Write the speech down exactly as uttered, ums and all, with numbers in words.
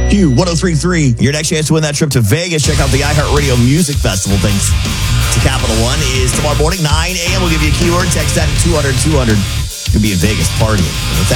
Q one oh three point three. Your next chance to win that trip to Vegas. Check out the iHeartRadio Music Festival. Thanks to Capital One is tomorrow morning, nine a.m. We'll give you a keyword. Text that at two hundred two hundred. You'll be in Vegas partying. With that,